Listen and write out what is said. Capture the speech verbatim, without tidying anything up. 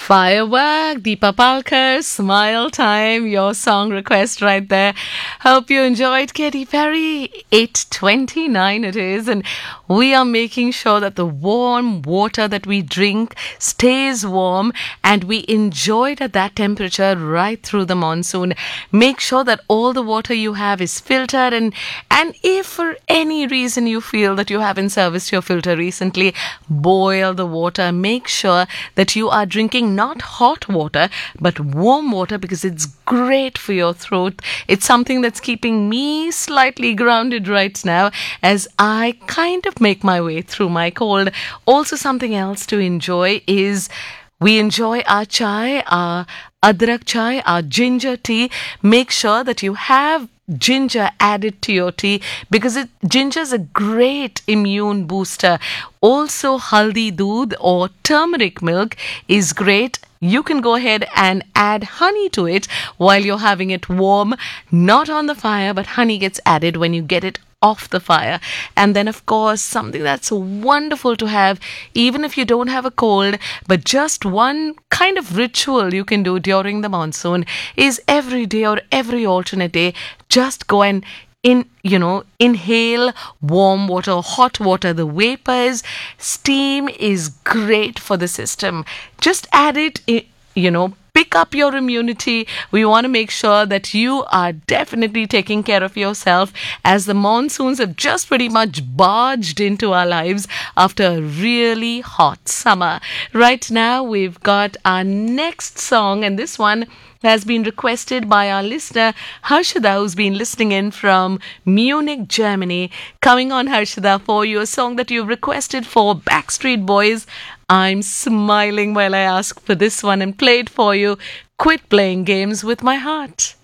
Firework, Deepa Palkar, Smile Time, your song request right there. Hope you enjoyed Katy Perry. eight twenty-nine it is, and we are making sure that the warm water that we drink stays warm and we enjoy it at that temperature right through the monsoon. Make sure that all the water you have is filtered, and and if for any reason you feel that you haven't serviced your filter recently, boil the water. Make sure that you are drinking not hot water but warm water, because it's great for your throat. It's something that's keeping me slightly grounded right now as I kind of make my way through my cold. Also, something else to enjoy is we enjoy our chai, our adrak chai, our ginger tea. Make sure that you have ginger added to your tea, because it ginger is a great immune booster. Also, haldi doodh or turmeric milk is great. You can go ahead and add honey to it while you're having it warm, not on the fire, but honey gets added when you get it off the fire. And then, of course, something that's wonderful to have, even if you don't have a cold, but just one kind of ritual you can do during the monsoon is every day or every alternate day, just go and in you know inhale warm water or hot water. The vapors, steam is great for the system. Just add it i- you know pick up your immunity. We want to make sure that you are definitely taking care of yourself, as the monsoons have just pretty much barged into our lives after a really hot summer. Right now, we've got our next song, and this one has been requested by our listener Harshada, who's been listening in from Munich, Germany. Coming on, Harshada, for you, a song that you've requested for Backstreet Boys. I'm smiling while I ask for this one and play it for you. Quit playing games with my heart.